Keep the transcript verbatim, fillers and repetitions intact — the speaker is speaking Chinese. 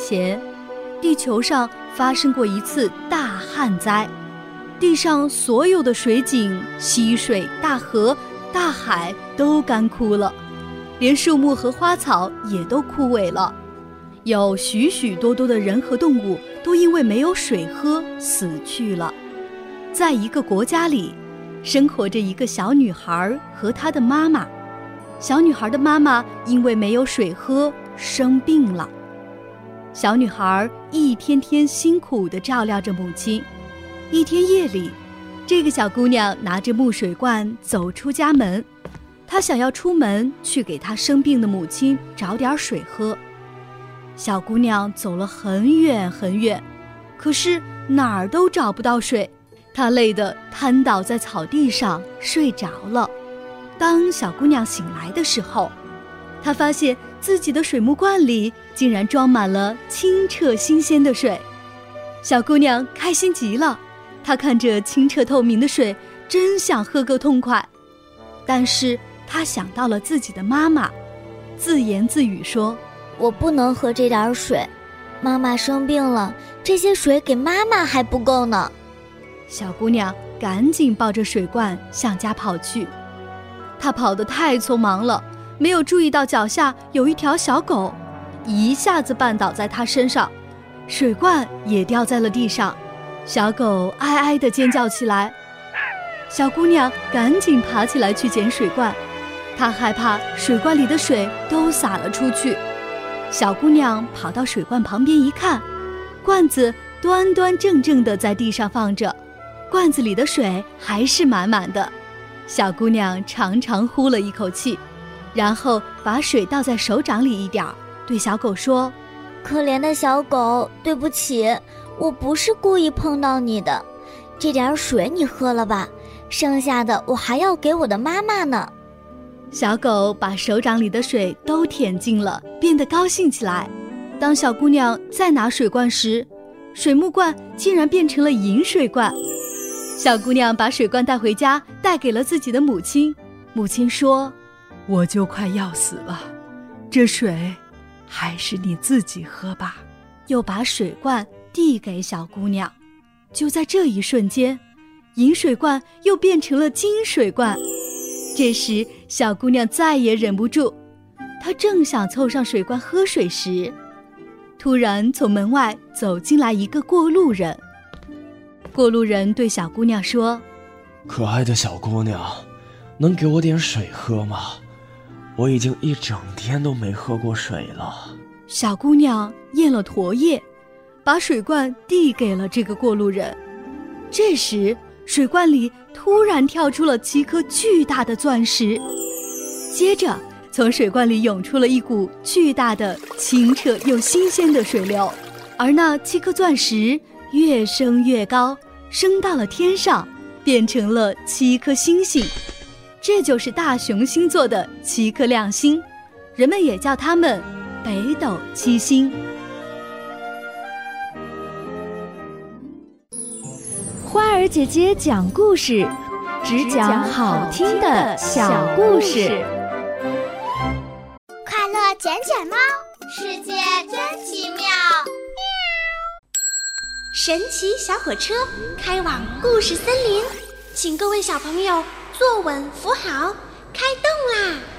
前，地球上发生过一次大旱灾，地上所有的水井、溪水、大河、大海都干枯了，连树木和花草也都枯萎了。有许许多多的人和动物都因为没有水喝死去了。在一个国家里，生活着一个小女孩和她的妈妈。小女孩的妈妈因为没有水喝生病了。小女孩一天天辛苦地照料着母亲。一天夜里，这个小姑娘拿着木水罐走出家门，她想要出门去给她生病的母亲找点水喝。小姑娘走了很远很远，可是哪儿都找不到水，她累得瘫倒在草地上睡着了。当小姑娘醒来的时候，她发现自己的水木罐里竟然装满了清澈新鲜的水。小姑娘开心极了，她看着清澈透明的水，真想喝个痛快。但是她想到了自己的妈妈，自言自语说： 我不能喝这点水，妈妈生病了，这些水给妈妈还不够呢。 小姑娘赶紧抱着水罐向家跑去。她跑得太匆忙了，没有注意到脚下有一条小狗，一下子绊倒在她身上，水罐也掉在了地上。小狗哀哀地尖叫起来。小姑娘赶紧爬起来去捡水罐，她害怕水罐里的水都洒了出去。小姑娘跑到水罐旁边一看，罐子端端正正地在地上放着，罐子里的水还是满满的。小姑娘长长呼了一口气，然后把水倒在手掌里一点，对小狗说： 可怜的小狗，对不起，我不是故意碰到你的，这点水你喝了吧，剩下的我还要给我的妈妈呢。 小狗把手掌里的水都舔尽了，变得高兴起来。当小姑娘再拿水罐时，水木罐竟然变成了银水罐。小姑娘把水罐带回家，带给了自己的母亲。母亲说：我就快要死了，这水还是你自己喝吧。又把水罐递给小姑娘。就在这一瞬间，银水罐又变成了金水罐。这时小姑娘再也忍不住，她正想凑上水罐喝水时，突然从门外走进来一个过路人。过路人对小姑娘说： 可爱的小姑娘，能给我点水喝吗？我已经一整天都没喝过水了。 小姑娘咽了唾液，把水罐递给了这个过路人。这时水罐里突然跳出了七颗巨大的钻石，接着从水罐里涌出了一股巨大的清澈又新鲜的水流，而那七颗钻石越升越高，升到了天上，变成了七颗星星。这就是大熊星座的七颗亮星，人们也叫它们北斗七星。 花儿姐姐讲故事，只讲好听的小故事。 快乐捡捡猫，世界真奇妙。神奇小火车开往故事森林，请各位小朋友坐稳扶好，开动啦！